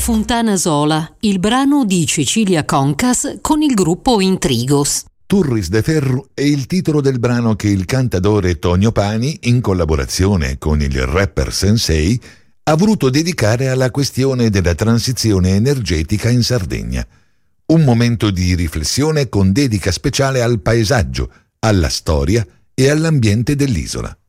Fontana Sola, il brano di Cecilia Concas con il gruppo Intrigos. Turris de Ferru è il titolo del brano che il cantautore Tonio Pani, in collaborazione con il rapper Sensei, ha voluto dedicare alla questione della transizione energetica in Sardegna. Un momento di riflessione con dedica speciale al paesaggio, alla storia e all'ambiente dell'isola.